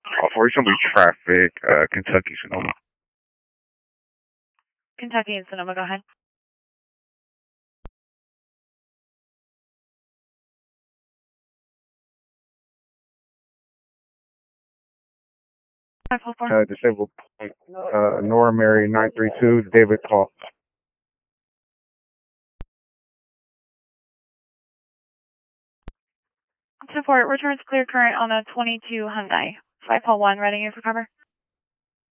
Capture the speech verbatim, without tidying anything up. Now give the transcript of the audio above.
Unfortunately, traffic, uh, Kentucky, Sonoma. Kentucky and Sonoma, go ahead. five four four. Uh, disabled point, uh, Nora Mary nine three two, David Call. Support returns clear current on a twenty-two Hyundai. five four one, ready for cover.